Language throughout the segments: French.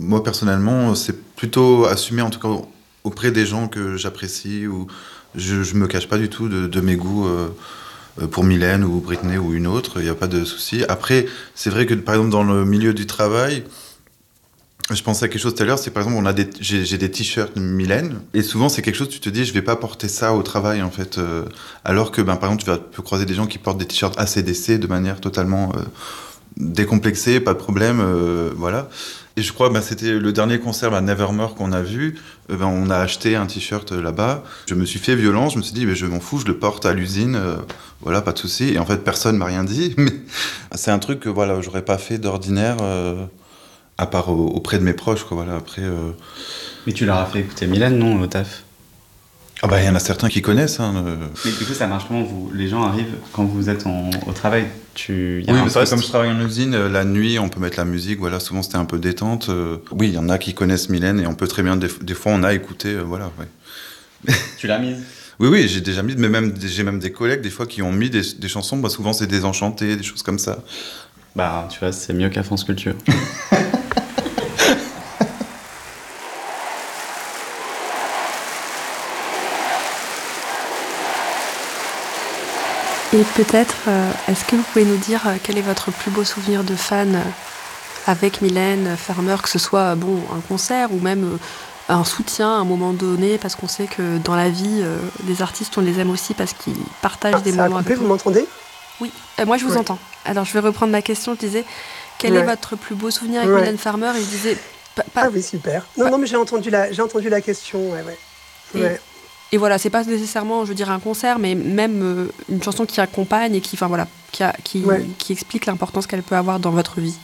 moi personnellement, c'est plutôt assumé, en tout cas auprès des gens que j'apprécie, ou je me cache pas du tout de mes goûts pour Mylène ou Britney ou une autre, il n'y a pas de souci. Après, c'est vrai que par exemple dans le milieu du travail, je pensais à quelque chose tout à l'heure, c'est par exemple, j'ai des t-shirts Mylène, et souvent c'est quelque chose, tu te dis, je vais pas porter ça au travail, en fait. Alors que, par exemple, peux croiser des gens qui portent des t-shirts AC/DC de manière totalement décomplexée, pas de problème, voilà. Et je crois, c'était le dernier concert, Nevermore, qu'on a vu, on a acheté un t-shirt là-bas. Je me suis fait violence, je me suis dit, mais je m'en fous, je le porte à l'usine, voilà, pas de souci. Et en fait, personne m'a rien dit, mais c'est un truc que, voilà, j'aurais pas fait d'ordinaire. À part auprès de mes proches, quoi, voilà, après... Mais tu leur as fait écouter Mylène, non, au taf? Ah bah, il y en a certains qui connaissent, hein. Mais du coup, ça marche comment, les gens arrivent, quand vous êtes au travail, Oui, parce que comme je travaille en usine, la nuit, on peut mettre la musique, voilà, souvent c'était un peu détente. Oui, il y en a qui connaissent Mylène, et on peut très bien, des fois, on a écouté, voilà, ouais. Tu l'as mise? Oui, j'ai déjà mis, mais j'ai même des collègues, des fois, qui ont mis des chansons, souvent c'est Désenchanté, des choses comme ça. Bah, tu vois, c'est mieux qu'à France Culture. Et peut-être, est-ce que vous pouvez nous dire quel est votre plus beau souvenir de fan avec Mylène Farmer, que ce soit un concert ou même un soutien à un moment donné, parce qu'on sait que dans la vie, des artistes, on les aime aussi parce qu'ils partagent des moments avec nous. Vous m'entendez? Oui, moi je vous entends. Alors je vais reprendre ma question, je disais, quel est votre plus beau souvenir avec Mylène Farmer? Et je disais... Ah oui, super. Non, mais j'ai entendu la question, ouais. Et voilà, c'est pas nécessairement, je veux dire, un concert, mais même une chanson qui accompagne et qui explique l'importance qu'elle peut avoir dans votre vie.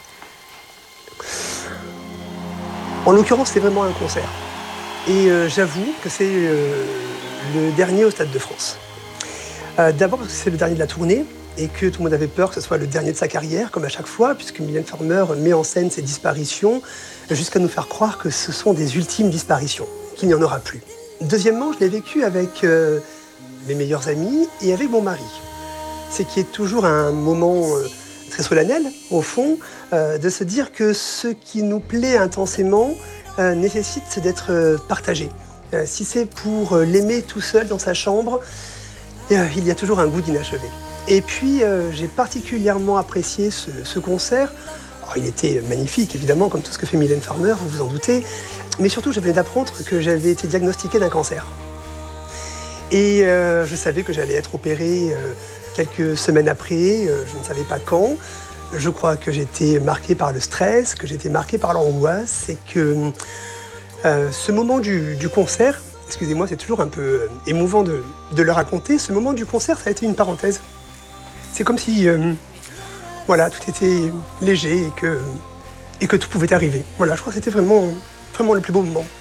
En l'occurrence, c'est vraiment un concert. Et j'avoue que c'est le dernier au Stade de France. D'abord parce que c'est le dernier de la tournée et que tout le monde avait peur que ce soit le dernier de sa carrière, comme à chaque fois, puisque Mylène Farmer met en scène ses disparitions jusqu'à nous faire croire que ce sont des ultimes disparitions, qu'il n'y en aura plus. Deuxièmement, je l'ai vécu avec mes meilleurs amis et avec mon mari. C'est qui est toujours un moment très solennel, au fond, de se dire que ce qui nous plaît intensément nécessite d'être partagé. Si c'est pour l'aimer tout seul dans sa chambre, il y a toujours un goût d'inachevé. Et puis, j'ai particulièrement apprécié ce concert. Alors, il était magnifique, évidemment, comme tout ce que fait Mylène Farmer, vous vous en doutez. Mais surtout, je venais d'apprendre que j'avais été diagnostiqué d'un cancer. Et je savais que j'allais être opéré quelques semaines après, je ne savais pas quand. Je crois que j'étais marqué par le stress, que j'étais marqué par l'angoisse, et que ce moment du concert, excusez-moi, c'est toujours un peu émouvant de le raconter, ce moment du concert, ça a été une parenthèse. C'est comme si, tout était léger et que tout pouvait arriver. Voilà, je crois que c'était vraiment le plus beau moment.